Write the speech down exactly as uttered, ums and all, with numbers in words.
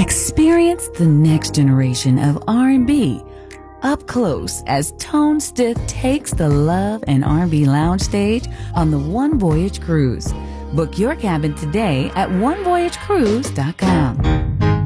Experience the next generation of R and B up close as Tone Stith takes the Love and R and B Lounge stage on the One Voyage Cruise. Book your cabin today at one voyage cruise dot com.